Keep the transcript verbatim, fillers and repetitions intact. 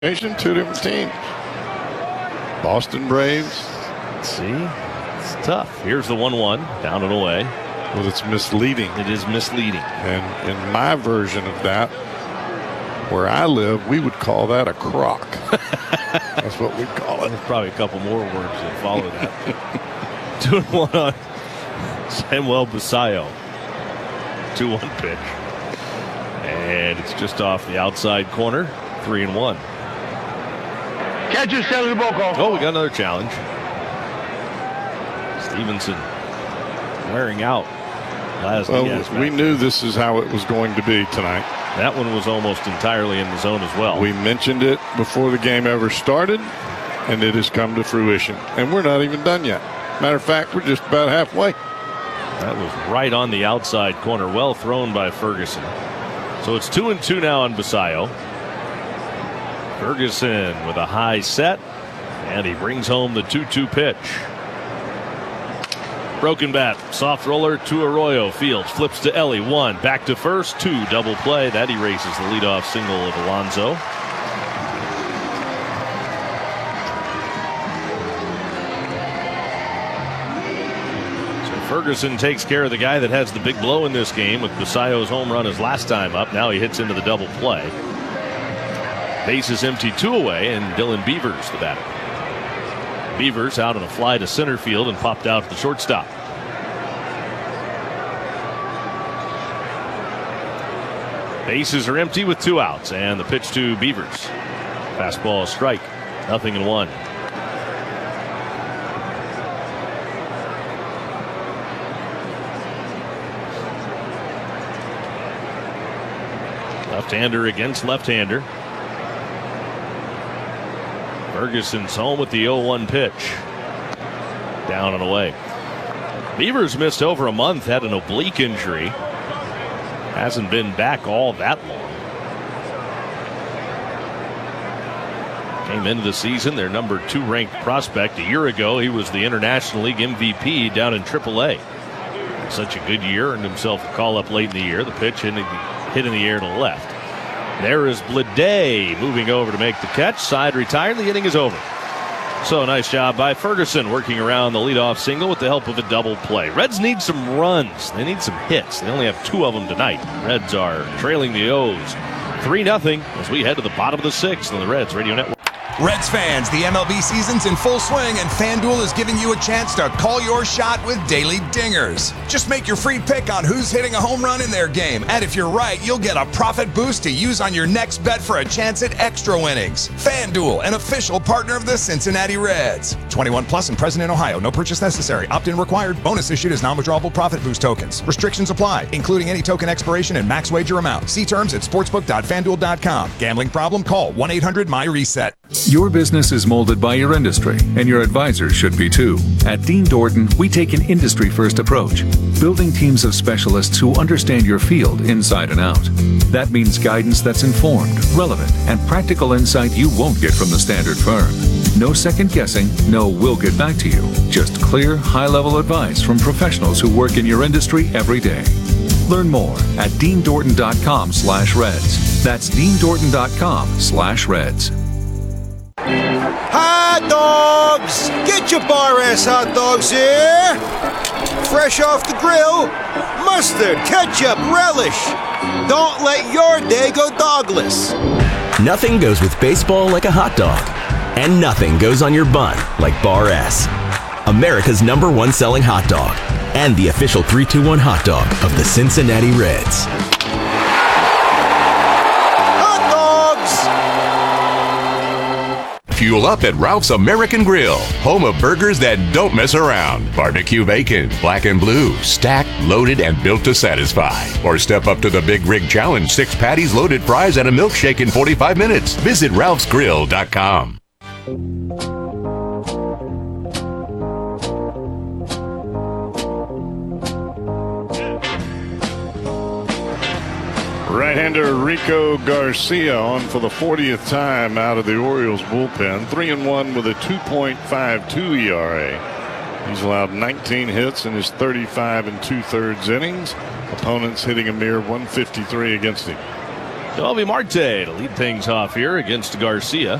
Two different teams. Boston Braves. See, it's tough. Here's the one one down and away. Well, it's misleading. It is misleading. And in my version of that, where I live, we would call that a crock. That's what we call it. There's probably a couple more words that follow that. Two and one on Samuel Basallo. two one pitch. And it's just off the outside corner. Three and one. Catcher center the ball call. Oh, we got another challenge. Stevenson wearing out. Last well, we knew this is how it was going to be tonight. That one was almost entirely in the zone as well. We mentioned it before the game ever started, and it has come to fruition. And we're not even done yet. Matter of fact, we're just about halfway. That was right on the outside corner. Well thrown by Ferguson. So it's two and two now on Basallo. Ferguson with a high set, and he brings home the two two pitch. Broken bat, soft roller to Arroyo. Fields flips to Ellie. One, back to first. Two, double play. That erases the leadoff single of Alonso. So Ferguson takes care of the guy that has the big blow in this game with Basallo's home run his last time up. Now he hits into the double play. Base is empty, two away, and Dylan Beavers the batter. Beavers out on a fly to center field and popped out to the shortstop. Bases are empty with two outs, and the pitch to Beavers. Fastball strike, nothing in one. Left-hander against left-hander. Ferguson's home with the oh one pitch. Down and away. Beavers missed over a month, had an oblique injury. Hasn't been back all that long. Came into the season their number two ranked prospect. A year ago, he was the International League M V P down in triple A. Such a good year, earned himself a call up late in the year. The pitch hit in the air to the left. There is Bleday moving over to make the catch. Side retired. The inning is over. So nice job by Ferguson working around the leadoff single with the help of a double play. Reds need some runs. They need some hits. They only have two of them tonight. Reds are trailing the O's three nothing as we head to the bottom of the sixth on the Reds Radio Network. Reds fans, the M L B season's in full swing, and FanDuel is giving you a chance to call your shot with daily dingers. Just make your free pick on who's hitting a home run in their game, and if you're right, you'll get a profit boost to use on your next bet for a chance at extra winnings. FanDuel, an official partner of the Cincinnati Reds. twenty-one plus and present in Ohio. No purchase necessary. Opt-in required. Bonus issued as non-withdrawable profit boost tokens. Restrictions apply, including any token expiration and max wager amount. See terms at sportsbook dot fanduel dot com. Gambling problem? Call one eight hundred my reset. Your business is molded by your industry, and your advisors should be too. At Dean Dorton, we take an industry-first approach, building teams of specialists who understand your field inside and out. That means guidance that's informed, relevant, and practical insight you won't get from the standard firm. No second guessing, no we'll get back to you. Just clear, high-level advice from professionals who work in your industry every day. Learn more at dean dorton dot com slash reds. That's dean dorton dot com slash reds. Hot dogs! Get your bar ass hot dogs here! Fresh off the grill, mustard, ketchup, relish. Don't let your day go dogless. Nothing goes with baseball like a hot dog. And nothing goes on your bun like Bar S. America's number one selling hot dog. And the official three two one hot dog of the Cincinnati Reds. Fuel up at Ralph's American Grill, home of burgers that don't mess around. Barbecue bacon, black and blue, stacked, loaded, and built to satisfy. Or step up to the Big Rig Challenge, six patties, loaded fries, and a milkshake in forty-five minutes. Visit ralphs grill dot com. Right-hander Rico Garcia on for the fortieth time out of the Orioles bullpen. Three and one with a two point five two E R A. He's allowed nineteen hits in his thirty-five and two-thirds innings. Opponents hitting a mere one fifty-three against him. Joelvi Marte to lead things off here against Garcia.